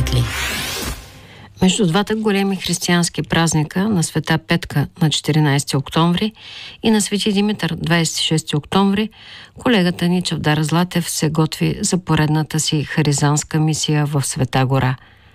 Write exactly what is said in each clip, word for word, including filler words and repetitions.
ли? Между двата големи християнски празника на Света Петка на четиринайсети октомври и на Свети Димитър двайсет и шести октомври, колегата ни Чавдар Златев се готви за поредната си харизанска мисия в Света гора.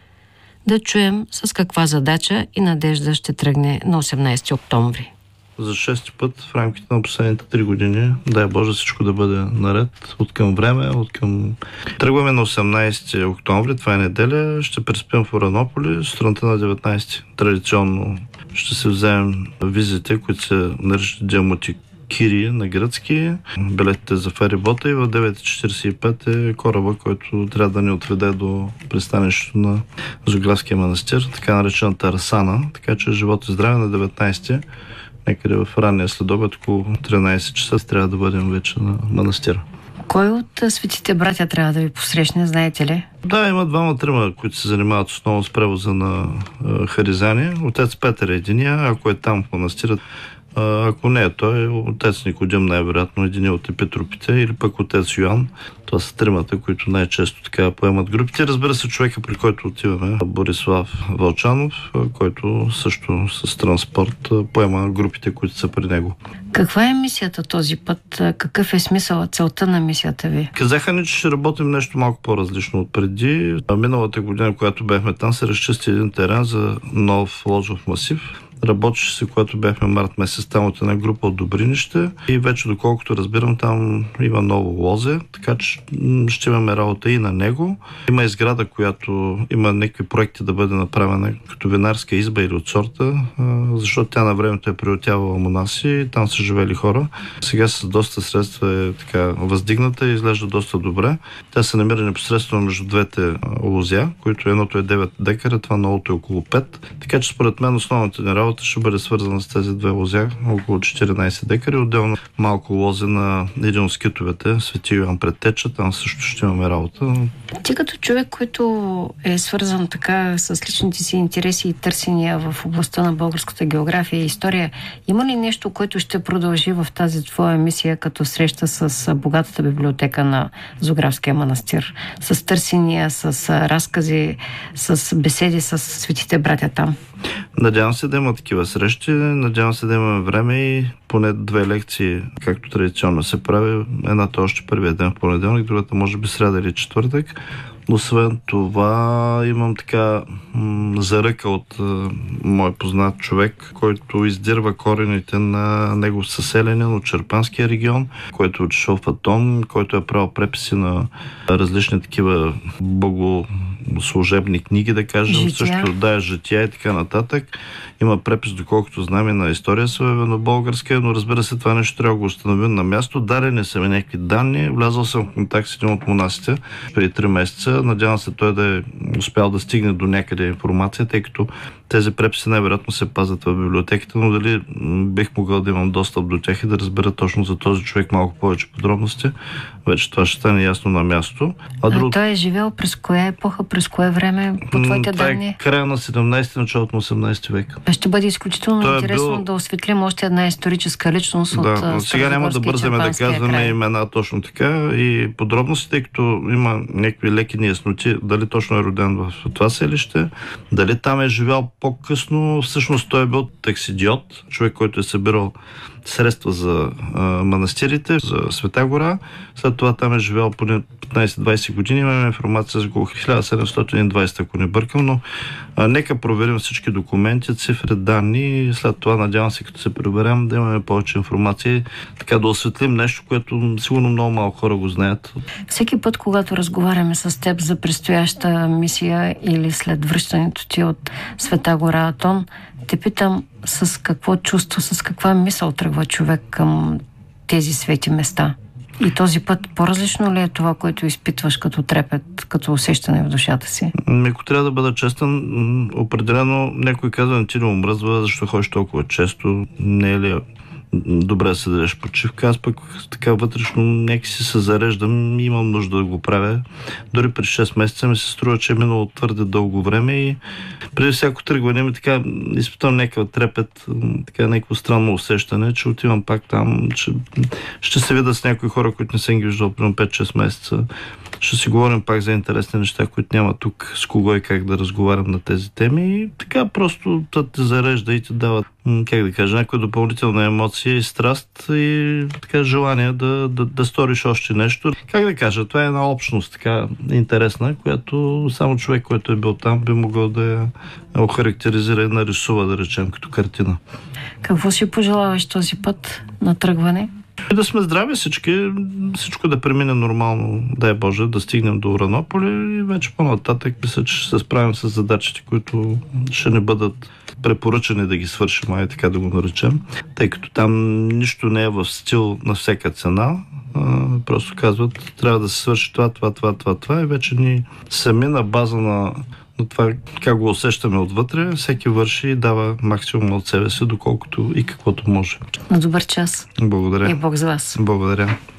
Да чуем с каква задача и надежда ще тръгне на осемнайсети октомври. За шести път в рамките на последните три години, дай Боже всичко да бъде наред, от към време, от към... Тръгваме на осемнайсети октомври, това е неделя, ще преспим в Уранополи, сутринта на деветнайсети. Традиционно ще се вземем визите, които се наричат Диамотикири на гръцки, билетите за ферибота и в девет и четирийсет и пет е кораба, който трябва да ни отведе до пристанището на Зографския манастир, така наречената Арсана, така че живот и здраве на деветнайсети. Некъде в ранния следобед, около тринайсет часа, трябва да бъдем вече на манастира. Кой от светите братя трябва да ви посрещне, знаете ли? Да, има двама-трима, които се занимават основно с превоза на е, харизани. Отец Петър е единия, ако е там в манастира. Ако не е той, отец Никодим най-вероятно един от епитропите или пък отец Йоан. Това са тримата, които най-често така поемат групите. Разбира се, човека, при който отиваме, Борислав Вълчанов, който също с транспорт поема групите, които са при него. Каква е мисията този път? Какъв е смисъл, целта на мисията ви? Казаха ни, че ще работим нещо малко по-различно от преди. Миналата година, когато бяхме там, се разчисти един терен за нов ложов масив. Работеше се, когато бяхме март месец там от една група от Добринище и вече, доколкото разбирам, там има ново лозе, така че ще имаме работа и на него. Има изграда, която има някакви проекти да бъде направена като винарска изба или от сорта, защото тя на времето е приютявала монаси, там са живели хора. Сега с доста средства е така въздигната и изглежда доста добре. Тя се намира непосредствено между двете лозя, които едното е девет декара, това новото е около пет. Така че според мен основната ни работа ще бъде свързана с тези две лозя, около четиринайсет декари. Отделно малко лозе на един от скитовете, Свети Йоан Предтеча, там също ще имаме работа. Ти като човек, който е свързан така с личните си интереси и търсения в областта на българската география и история, има ли нещо, което ще продължи в тази твоя мисия, като среща с богатата библиотека на Зографския манастир? С търсения, с разкази, с беседи с светите братя там? Надявам се да има такива срещи, надявам се да имаме време и поне две лекции, както традиционно се прави. Едната още първия ден в понеделник, другата може би сряда или четвъртък. Освен това, имам така м- заръка от а, мой познат човек, който издирва корените на негов съселянин от Черпанския регион, който е отишъл в Атон, който е правил преписи на различни такива богослужебни книги, да кажем. Жития. Също да, жития и така нататък. Има препис, доколкото знаме, на история съвременно-българска, но разбира се, това нещо трябва да го установим на място. Дарени са ми някакви данни. Влязъл съм в контакт с един от монасите преди три месеца. Надявам се той да е успял да стигне до някъде информация, тъй като тези преписи най-вероятно се пазят в библиотеката, но дали бих могъл да имам достъп до тях и да разбера точно за този човек малко повече подробности, вече това ще стане ясно на място. А, а друг... той е живел през коя епоха, през кое време, по твоите това данни? Е края на седемнайсети, началото на осемнайсети век. Ще бъде изключително той интересно е бил... да осветлим още една историческа личност да, от сега няма да бързаме да казваме край. Имена точно така и подробности, тъй като има някакви леки неясноти, дали точно е роден в това селище, дали там е живял по-късно. Всъщност той е бил таксидиот, човек, който е събирал средства за а, манастирите, за Света гора. След това там е живял поне петнайсет-двайсет години. Имаме информация за около хиляда седемстотин и двайсета, ако не бъркам, но а, нека проверим всички документи, цифри, данни и след това, надявам се, като се приберем, да имаме повече информация, така да осветлим нещо, което сигурно много малко хора го знаят. Всеки път, когато разговаряме с теб за предстояща мисия или след връщането ти от Света гора Атон, те питам с какво чувство, с каква мисъл тръгва човек към тези свети места. И този път по-различно ли е това, което изпитваш като трепет, като усещане в душата си? Ако трябва да бъда честен, определено някой казва, не ти не омръзва, защо ходиш толкова често, не е ли добре да се дадеш почивка. Аз пък така вътрешно някакси се зареждам и имам нужда да го правя. Дори през шест месеца ми се струва, че е минало твърде дълго време и преди всяко тръгване ми така изпитам някакъв трепет, така някакво странно усещане, че отивам пак там, че ще се видя с някои хора, които не съм ги виждал примерно пет-шест месеца. Ще си говорим пак за интересни неща, които няма тук с кого и как да разговарям на тези теми. И така просто да те зарежда и ти дава, как да кажа, някаква допълнителна емоция и страст и така желание да, да, да сториш още нещо. Как да кажа, това е една общност така интересна, която само човек, който е бил там, би могъл да я охарактеризира и нарисува, да речем, като картина. Какво си пожелаваш този път на тръгване? Да сме здрави всички, всичко да премине нормално, дай Боже, да стигнем до Уранополи и вече по-нататък мисля, че ще се справим с задачите, които ще не бъдат препоръчани да ги свършим, ай така да го наречем, тъй като там нищо не е в стил на всяка цена, а, просто казват, трябва да се свърши това, това, това, това, това и вече ни сами на база на но това как го усещаме отвътре, всеки върши и дава максимум от себе си, доколкото и каквото може. На добър час. Благодаря. И Бог за вас. Благодаря.